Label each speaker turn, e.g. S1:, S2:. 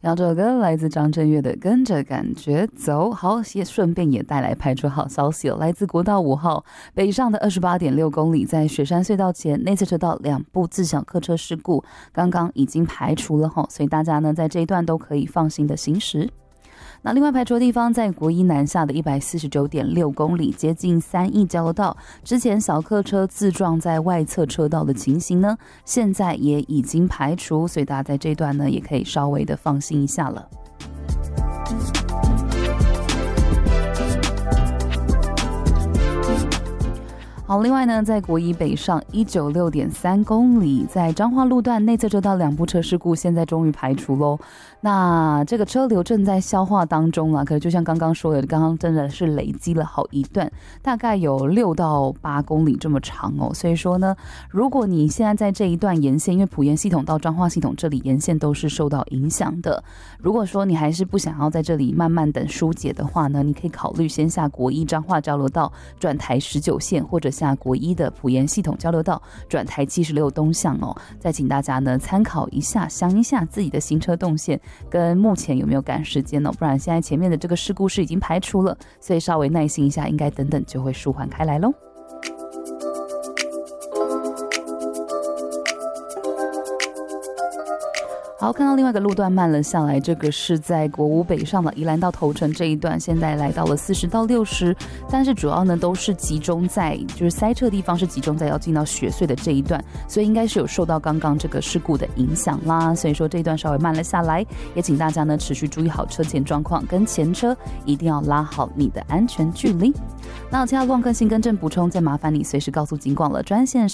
S1: 然后这首歌来自张震岳的《跟着感觉走》，好，也顺便也带来排除好消息了。来自国道5号北上的28.6公里，在雪山隧道前内侧车道2部自小客车事故，刚刚已经排除了哈，所以大家呢在这一段都可以放心的行驶。那另外排除的地方在国一南下的149.6公里，接近3义交流道，之前小客车自撞在外侧车道的情形呢，现在也已经排除，所以大家在这一段呢也可以稍微的放心一下了。好，另外呢，在国一北上196.3公里，在彰化路段内侧车道2部车事故，现在终于排除咯。那这个车流正在消化当中了，可是就像刚刚说的，刚刚真的是累积了好一段，大概有6到8公里这么长哦。所以说呢，如果你现在在这一段沿线，因为埔盐系统到彰化系统这里沿线都是受到影响的，如果说你还是不想要在这里慢慢等疏解的话呢，你可以考虑先下国一彰化交流道转台19线，或者下国一的埔盐系统交流道转台76东向哦。再请大家呢参考一下，想一下自己的行车动线跟目前有没有赶时间哦，不然现在前面的这个事故是已经排除了，所以稍微耐心一下，应该等等就会舒缓开来咯。好，看到另外一个路段慢了下来，这个是在国五北上的宜兰到头城这一段，现在来到了40到60，但是主要呢都是集中在就是塞车的地方是集中在要进到雪隧的这一段，所以应该是有受到刚刚这个事故的影响啦，所以说这一段稍微慢了下来，也请大家呢持续注意好车前状况，跟前车一定要拉好你的安全距离。那有其他路况更新更正补充，再麻烦你随时告诉警广了，专线